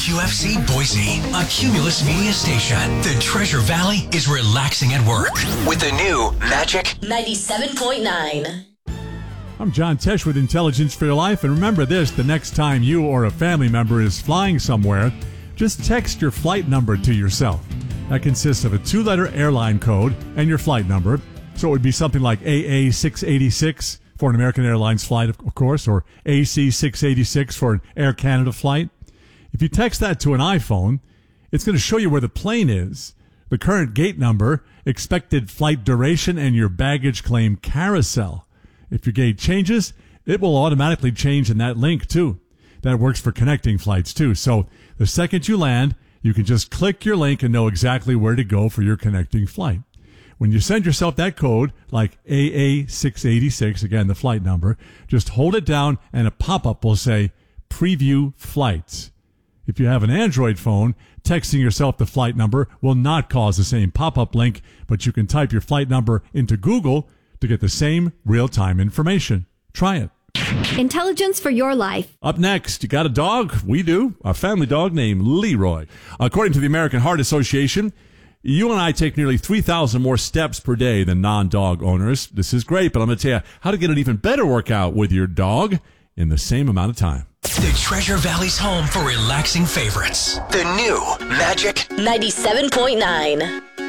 WQFC Boise, a Cumulus Media station. The Treasure Valley is relaxing at work with the new Magic 97.9. I'm John Tesh with Intelligence for Your Life, and remember this, the next time you or a family member is flying somewhere, just text your flight number to yourself. That consists of a 2-letter airline code and your flight number, so it would be something like AA686 for an American Airlines flight, of course, or AC686 for an Air Canada flight. If you text that to an iPhone, it's going to show you where the plane is, the current gate number, expected flight duration, and your baggage claim carousel. If your gate changes, it will automatically change in that link too. That works for connecting flights too. So the second you land, you can just click your link and know exactly where to go for your connecting flight. When you send yourself that code, like AA686, again, the flight number, just hold it down and a pop-up will say, Preview Flights. If you have an Android phone, texting yourself the flight number will not cause the same pop-up link, but you can type your flight number into Google to get the same real-time information. Try it. Intelligence for your life. Up next, you got a dog? We do. A family dog named Leroy. According to the American Heart Association, you and I take nearly 3,000 more steps per day than non-dog owners. This is great, but I'm going to tell you how to get an even better workout with your dog in the same amount of time. The Treasure Valley's home for relaxing favorites. The new Magic 97.9.